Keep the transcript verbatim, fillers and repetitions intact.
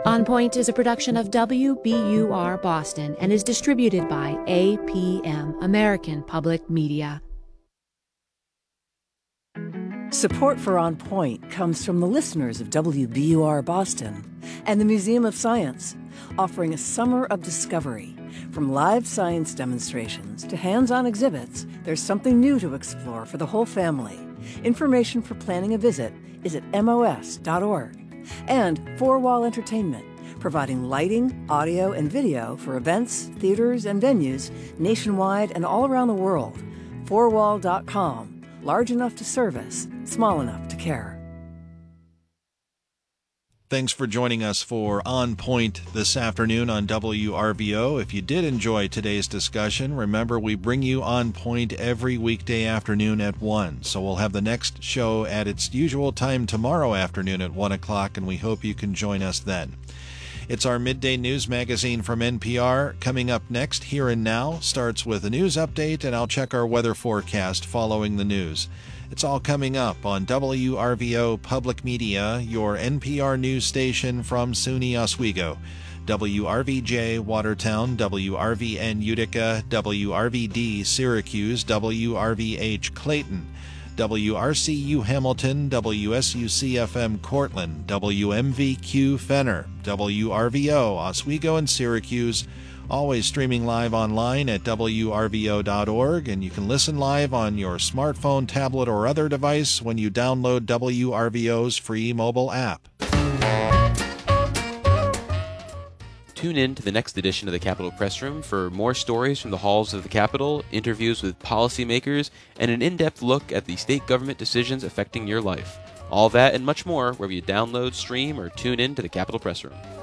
On Point is a production of W B U R Boston and is distributed by A P M, American Public Media. Support for On Point comes from the listeners of W B U R Boston and the Museum of Science, offering a summer of discovery. From live science demonstrations to hands-on exhibits, there's something new to explore for the whole family. Information for planning a visit is at M O S dot org. And Four Wall Entertainment, providing lighting, audio, and video for events, theaters, and venues nationwide and all around the world. four wall dot com, large enough to service, small enough to care. Thanks for joining us for On Point this afternoon on W R V O. If you did enjoy today's discussion, remember we bring you On Point every weekday afternoon at one. So we'll have the next show at its usual time tomorrow afternoon at one o'clock, and we hope you can join us then. It's our midday news magazine from N P R. Coming up next, Here and Now, starts with a news update, and I'll check our weather forecast following the news. It's all coming up on W R V O Public Media, your N P R news station from SUNY Oswego. W R V J Watertown, W R V N Utica, W R V D Syracuse, W R V H Clayton, W R C U Hamilton, W S U C F M Cortland, W M V Q Fenner, W R V O Oswego and Syracuse, always streaming live online at W R V O dot org, and you can listen live on your smartphone, tablet, or other device when you download W R V O's free mobile app. Tune in to the next edition of the Capitol Press Room for more stories from the halls of the Capitol, interviews with policymakers, and an in-depth look at the state government decisions affecting your life. All that and much more wherever you download, stream, or tune in to the Capitol Press Room.